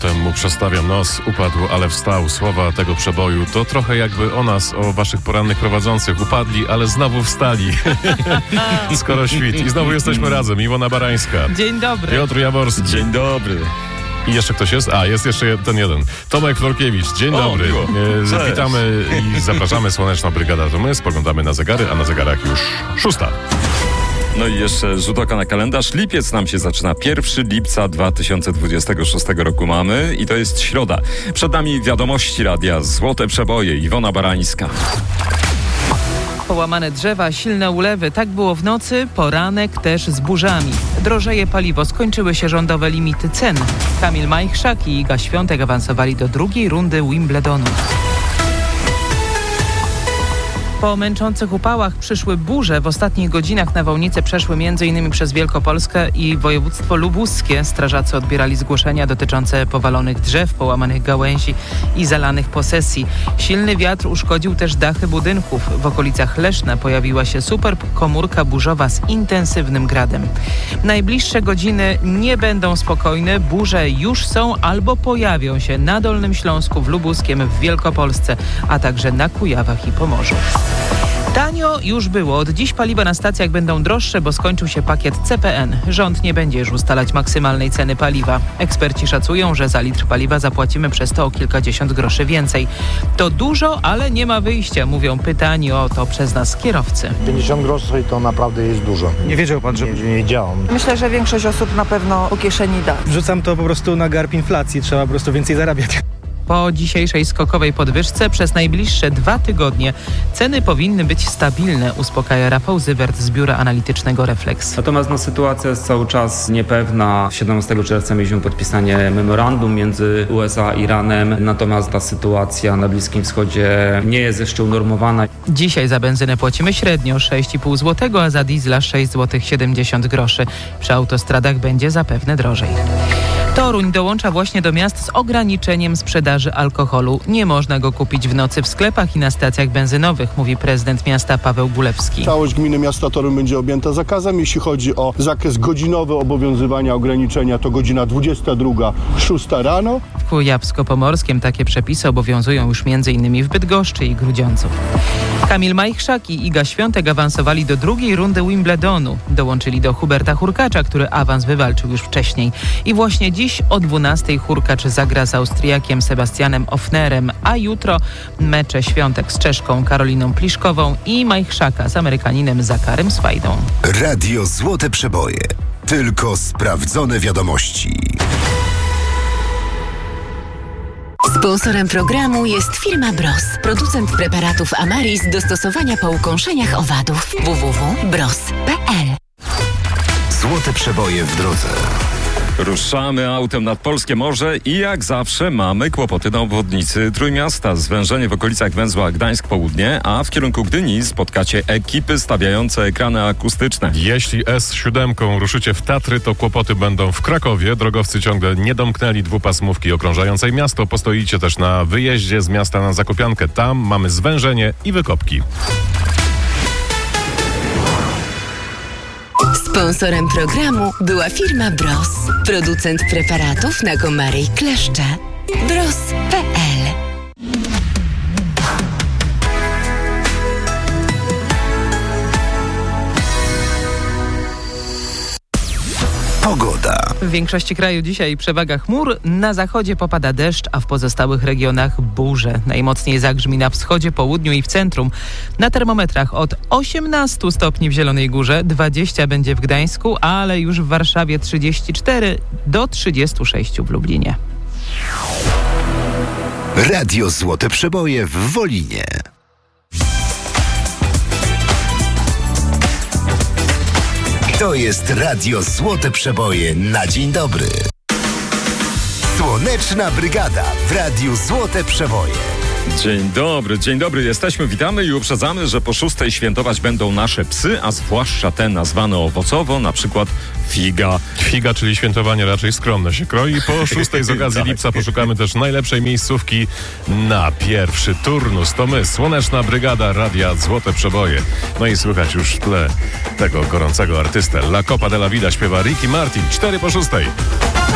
potem mu przestawiam nos, upadł, ale wstał. Słowa tego przeboju to trochę jakby o nas, o waszych porannych prowadzących. Upadli, ale znowu wstali. Skoro świt. I znowu jesteśmy razem. Iwona Barańska. Dzień dobry. Piotr Jaworski. Dzień dobry. I jeszcze ktoś jest? Jest jeszcze ten jeden. Tomek Florkiewicz. Dzień dobry. Witamy i zapraszamy. Słoneczna Brygada to my. Spoglądamy na zegary, a na zegarach już 6. No i jeszcze rzut oka na kalendarz. Lipiec nam się zaczyna. 1 lipca 2026 roku mamy i to jest środa. Przed nami wiadomości radia, złote przeboje, Iwona Barańska. Połamane drzewa, silne ulewy. Tak było w nocy, poranek też z burzami. Drożeje paliwo, skończyły się rządowe limity cen. Kamil Majchrzak i Iga Świątek awansowali do drugiej rundy Wimbledonu. Po męczących upałach przyszły burze. W ostatnich godzinach nawałnice przeszły m.in. przez Wielkopolskę i województwo lubuskie. Strażacy odbierali zgłoszenia dotyczące powalonych drzew, połamanych gałęzi i zalanych posesji. Silny wiatr uszkodził też dachy budynków. W okolicach Leszna pojawiła się superkomórka burzowa z intensywnym gradem. Najbliższe godziny nie będą spokojne. Burze już są albo pojawią się na Dolnym Śląsku, w Lubuskiem, w Wielkopolsce, a także na Kujawach i Pomorzu. Tanio już było. Od dziś paliwa na stacjach będą droższe, bo skończył się pakiet CPN. Rząd nie będzie już ustalać maksymalnej ceny paliwa. Eksperci szacują, że za litr paliwa zapłacimy przez to o kilkadziesiąt groszy więcej. To dużo, ale nie ma wyjścia, mówią pytani o to przez nas kierowcy. 50 groszy to naprawdę jest dużo. Nie wiedział pan, że... Nie wiedziałem. Myślę, że większość osób na pewno po kieszeni da. Wrzucam to po prostu na garb inflacji. Trzeba po prostu więcej zarabiać. Po dzisiejszej skokowej podwyżce przez najbliższe 2 tygodnie ceny powinny być stabilne, uspokaja Rafał Zywert z biura analitycznego Reflex. Natomiast sytuacja jest cały czas niepewna. 17 czerwca mieliśmy podpisanie memorandum między USA a Iranem, natomiast ta sytuacja na Bliskim Wschodzie nie jest jeszcze unormowana. Dzisiaj za benzynę płacimy średnio 6,5 zł, a za diesla 6,70 zł. Przy autostradach będzie zapewne drożej. Toruń dołącza właśnie do miast z ograniczeniem sprzedaży alkoholu. Nie można go kupić w nocy w sklepach i na stacjach benzynowych, mówi prezydent miasta Paweł Gulewski. Całość gminy miasta Toruń będzie objęta zakazem. Jeśli chodzi o zakres godzinowy obowiązywania ograniczenia, to godzina 22, 6 rano. W Kujawsko-Pomorskiem takie przepisy obowiązują już m.in. w Bydgoszczy i Grudziądzu. Kamil Majchrzak i Iga Świątek awansowali do drugiej rundy Wimbledonu. Dołączyli do Huberta Hurkacza, który awans wywalczył już wcześniej. I właśnie dziś o 12:00 Hurkacz zagra z Austriakiem Sebastianem Ofnerem, a jutro mecze Świątek z Czeszką Karoliną Pliszkową i Majchrzaka z Amerykaninem Zakarem Swajdą. Radio Złote Przeboje. Tylko sprawdzone wiadomości. Sponsorem programu jest firma Bros, producent preparatów Amaris do stosowania po ukąszeniach owadów. www.bros.pl. Złote Przeboje w drodze. Ruszamy autem nad polskie morze i jak zawsze mamy kłopoty na obwodnicy Trójmiasta. Zwężenie w okolicach węzła Gdańsk Południe, a w kierunku Gdyni spotkacie ekipy stawiające ekrany akustyczne. Jeśli S7 ruszycie w Tatry, to kłopoty będą w Krakowie. Drogowcy ciągle nie domknęli dwupasmówki okrążającej miasto. Postoicie też na wyjeździe z miasta na Zakopiankę. Tam mamy zwężenie i wykopki. Sponsorem programu była firma Bros, producent preparatów na komary i kleszcze. Bros.pl. Pogoda. W większości kraju dzisiaj przewaga chmur, na zachodzie popada deszcz, a w pozostałych regionach burze. Najmocniej zagrzmi na wschodzie, południu i w centrum. Na termometrach od 18 stopni w Zielonej Górze, 20 będzie w Gdańsku, ale już w Warszawie 34 do 36 w Lublinie. Radio Złote Przeboje w Wolinie. To jest Radio Złote Przeboje na dzień dobry. Słoneczna Brygada w Radiu Złote Przeboje. Dzień dobry, jesteśmy, witamy i uprzedzamy, że po 6:00 świętować będą nasze psy, a zwłaszcza te nazwane owocowo, na przykład figa. Figa, czyli świętowanie raczej skromne się kroi. Po 6:00 z okazji lipca poszukamy też najlepszej miejscówki na pierwszy turnus. To my, Słoneczna Brygada Radia Złote Przeboje. No i słychać już w tle tego gorącego artystę. La Copa de la Vida śpiewa Ricky Martin. 4 po 6:00.